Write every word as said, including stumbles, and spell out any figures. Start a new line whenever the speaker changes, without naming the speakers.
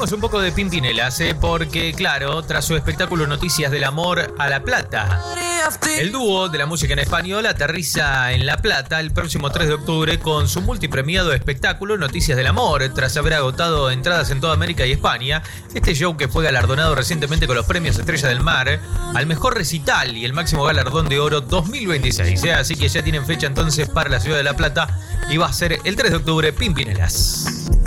hablemos un poco de Pimpinelas, ¿eh? Porque, claro, tras su espectáculo Noticias del Amor a La Plata, el dúo de la música en español aterriza en La Plata el próximo tres de octubre con su multipremiado espectáculo Noticias del Amor. Tras haber agotado entradas en toda América y España, este show, que fue galardonado recientemente con los premios Estrella del Mar al mejor recital y el máximo galardón de oro dos mil veintiséis, ¿eh? Así que ya tienen fecha entonces para la ciudad de La Plata y va a ser el tres de octubre, Pimpinelas.